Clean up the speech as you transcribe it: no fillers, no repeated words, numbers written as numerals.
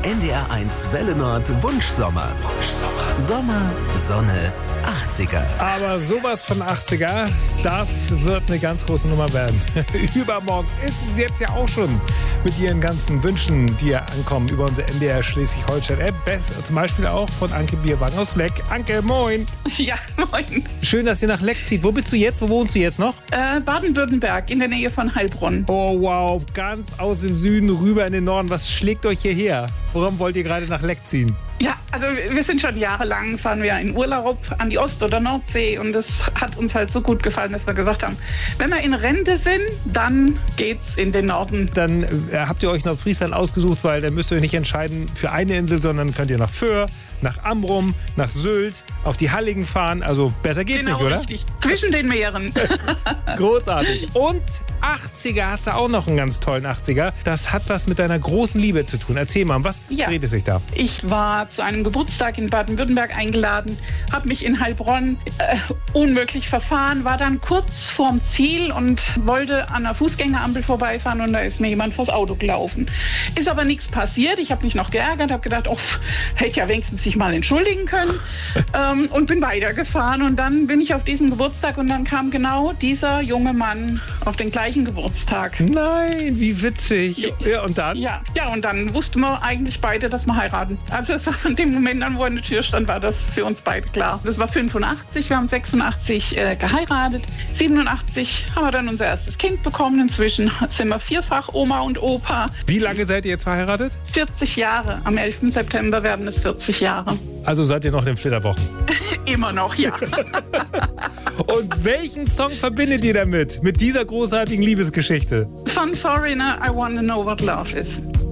NDR1 Welle Nord Wunschsommer. Sommer, Sonne, 80er. Aber sowas von 80er, das wird eine ganz große Nummer werden. Übermorgen ist es jetzt ja auch schon mit ihren ganzen Wünschen, die ja ankommen über unsere NDR Schleswig-Holstein-App. Zum Beispiel auch von Anke Bierwagen aus Leck. Anke, moin. Ja, moin. Schön, dass ihr nach Leck zieht. Wo bist du jetzt? Wo wohnst du jetzt noch? Baden-Württemberg, in der Nähe von Heilbronn. Oh wow, ganz aus dem Süden rüber in den Norden. Was schlägt euch hierher? Warum wollt ihr gerade nach Leck ziehen? Ja, also wir sind schon jahrelang, fahren wir in Urlaub an die Ost- oder Nordsee und das hat uns halt so gut gefallen, dass wir gesagt haben, wenn wir in Rente sind, dann geht's in den Norden. Dann habt ihr euch Nordfriesland ausgesucht, weil dann müsst ihr euch nicht entscheiden für eine Insel, sondern könnt ihr nach Föhr, nach Amrum, nach Sylt, auf die Halligen fahren. Also besser geht's genau, nicht, oder? Richtig. Zwischen den Meeren. Großartig. Und 80er, hast du auch noch einen ganz tollen 80er. Das hat was mit deiner großen Liebe zu tun. Erzähl mal, was dreht es sich da? Ich war zu einem Geburtstag in Baden-Württemberg eingeladen, habe mich in Heilbronn unmöglich verfahren, war dann kurz vorm Ziel und wollte an einer Fußgängerampel vorbeifahren und da ist mir jemand vors Auto gelaufen. Ist aber nichts passiert. Ich habe mich noch geärgert, habe gedacht, hätte ja wenigstens sich mal entschuldigen können und bin weitergefahren und dann bin ich auf diesen Geburtstag und dann kam genau dieser junge Mann auf den gleichen Geburtstag. Nein, wie witzig. Ja, und dann? Ja, und dann wussten wir eigentlich beide, dass wir heiraten. Also es war von dem Moment an, wo er an der Tür stand, war das für uns beide klar. Das war 85, wir haben 86 geheiratet. 87 haben wir dann unser erstes Kind bekommen. Inzwischen sind wir vierfach Oma und Opa. Wie lange seid ihr jetzt verheiratet? 40 Jahre. Am 11. September werden es 40 Jahre. Also seid ihr noch in den Flitterwochen? Immer noch, ja. Und welchen Song verbindet ihr damit? Mit dieser großartigen Liebesgeschichte? Von Foreigner, I Wanna Know What Love Is.